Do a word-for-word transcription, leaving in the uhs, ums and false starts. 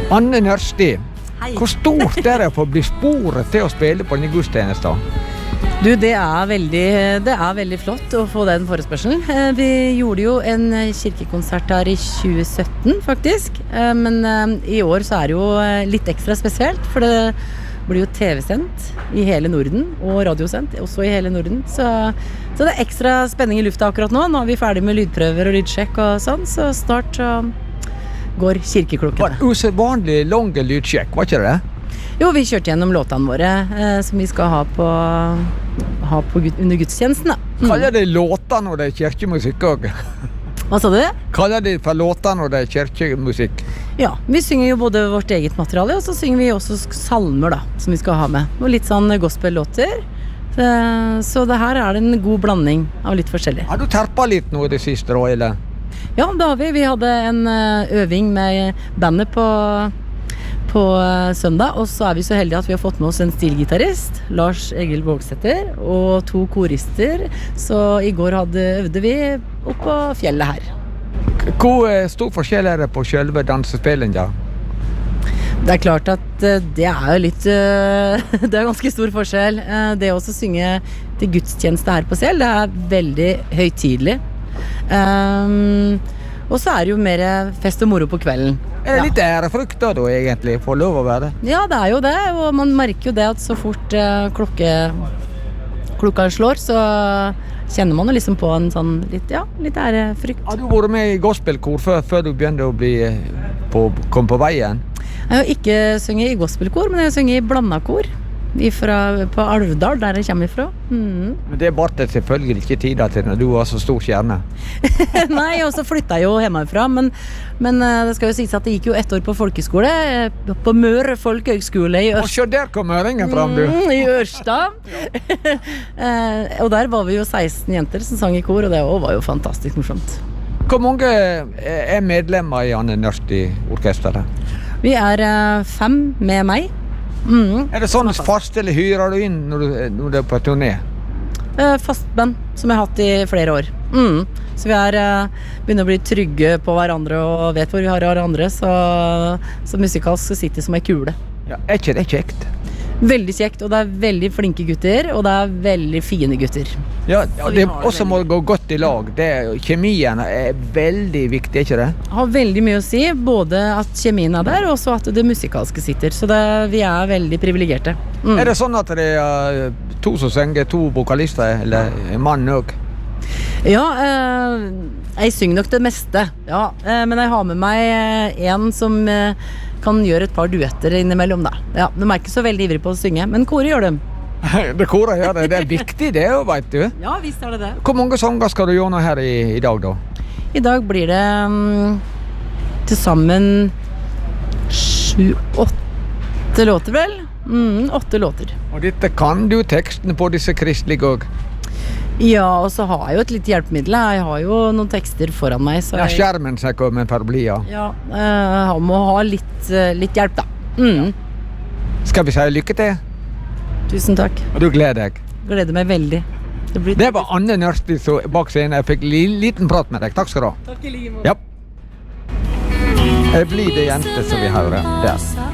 Anne Nørsti, Hei. hvor stort er det for å bli sporet til å spille på denne gudstjenesten? Du, det er, veldig, det er veldig flott å få den forespørselen. Eh, Vi gjorde jo en kirkekonsert her i tjue sytten, faktisk. Eh, Men eh, i år så er det jo eh, litt ekstra spesielt, for det blir jo T V-sendt i hele Norden, og radiosendt også i hele Norden. Så, så det er ekstra spenning i lufta akkurat nå. Nå er vi ferdig med lydprøver og lydsjekk og sånn, så snart så går kirkeklokken. Usedvanlig lang lydsjekk, var ikke det? Jo, vi kjørte gjennom låtene våre eh, som vi skal ha på, ha på gud, under gudstjenesten. Da. Mm. Kaller de låter når det er kirkemusikk også? Hva sa du? Kaller de for låter når det er kirkemusikk? Ja, vi synger jo både vårt eget materiale, og så synger vi også salmer da, som vi skal ha med. Og litt sånn gospel-låter. Så, så det her er en god blanding av litt forskjellig. Har du terpet litt nå i det siste, da, eller? Ja, det har vi. Vi hadde en øving med bandet på... på søndag, og så er vi så heldige at vi har fått med oss en stilgitarist, Lars Egil Vågsæter, og to korister, så i går hadde, øvde vi opp på fjellet her. Hvor stor forskjell er det på selve dansespillingen? Det er klart at det er jo litt, det er ganske stor forskjell. Det å også synge til gudstjeneste her på Sel, det er veldig høytidelig. Um, og så er det jo mer fest og moro på kvelden. Er det litt ærefrykt da, da, egentlig, for lov å være det? Ja, det er jo det, og man merker jo det at så fort eh, klokke, klokka slår, så kjenner man jo liksom på en sånn litt, ja, litt ærefrykt. Har du vært med i gospelkor før, før du begynte å bli på, kom på veien? Jeg har ikke sunget i gospelkor, men jeg har sunget i blandakor. Ifra, på Alvdal, der jeg kommer ifra. Mm. Men det bar det selvfølgelig ikke tid til når du var så stor stjerne. Nei, og så flyttet jeg jo hjemmefra, men, men det skal jo sies at det gikk jo ett år på folkeskole, på Møre Folkehøgskole i Ørsta. Og så der kom øringen fram, du. Mm, I Ørsta. Og der var vi jo seksten jenter som sang i kor, og det var jo fantastisk morsomt. Hvor mange er medlemmer i Anne Nørsti-orkesteret? Vi er fem med meg. Mm. Er det sånn fast, eller hyrer du inn når du, når du er på turné? Eh, fast band, som jeg har hatt i flere år. Mm. Så vi er, eh, begynner å bli trygge på hverandre og vet hvor vi har hverandre, så, så musikalsk så sitter det som en kule. Ja, er ikke det kjekt? Veldig kjekt, og det er veldig flinke gutter, og det er veldig fine gutter. Ja, og det også må gå godt i lag. Det, kjemien er veldig viktig, ikke det? Har veldig mye å si, både at kjemien er der, og også at det musikalske sitter. Så det, vi er veldig privilegerte. Mm. Er det sånn at det er to som synger, to vokalister, eller mann også? Ja, eh, jeg synger nok det meste, ja. Eh, men jeg har med meg en som eh, kan gjøre et par duetter innimellom, da. Ja, de er ikke så veldig ivrige på å synge, men Kåre gjør dem. Det Kåre gjør det, det er viktig det, vet du. Ja, visst er det det. Hvor mange sanger skal du gjøre her i, i dag, da? I dag blir det um, til sammen sju, åtte låter, vel? Mm, åtte låter. Og dette kan du teksten på disse kristelige også? Ja, og så har jeg jo et litt hjelpemiddel. Jeg har jo noen tekster foran meg. Så ja, jeg, skjermen snakker om en parablia. ja, jeg må ha litt, litt hjelp, da. Mm. Skal vi si lykke til? Tusen takk. Og du gleder deg? Gleder meg veldig. Det, blir... Det var Anne Nørsti bak scenen. Jeg fikk li liten prat med deg. Takk skal du ha. Takk i like måte. Ja. Jeg blir det jente som vi hører der.